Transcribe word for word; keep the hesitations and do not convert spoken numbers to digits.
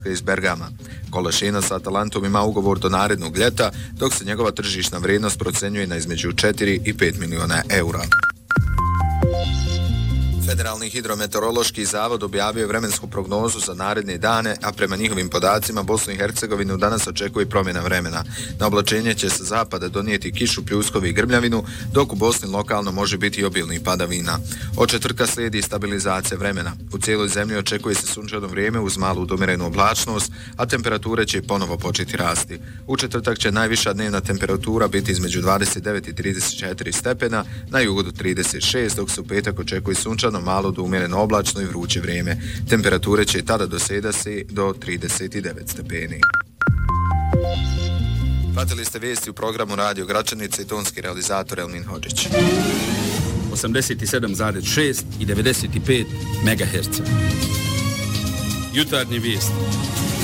iz Bergama. Kolašina sa Atalantom ima ugovor do narednog ljeta, dok se njegova tržišna vrijednost procenjuje na između četiri i pet miliona eura. Federalni hidrometeorološki zavod objavio je vremensku prognozu za naredne dane, a prema njihovim podacima Bosnu i Hercegovinu danas očekuje promjena vremena. Na oblačenje će sa zapada donijeti kišu, pljuskovi i grmljavinu, dok u Bosni lokalno može biti obilnih padavina. Od četvrtka slijedi stabilizacija vremena. U cijeloj zemlji očekuje se sunčano vrijeme uz malu domirenu oblačnost, a temperature će ponovo početi rasti. U četvrtak će najviša dnevna temperatura biti između dvadeset devet i trideset četiri stepena, na jugu do trideset šest, dok se u petak očekuje sunčano, malo do umjereno oblačno i vruće vrijeme. Temperature će tada dosegati do trideset devet stepeni. Pratili ste vijesti u programu Radio Gračanica i tonski realizator Elmin Hodžić. osamdeset sedam zarez šest i devedeset pet megaherca. Jutarnje vijesti.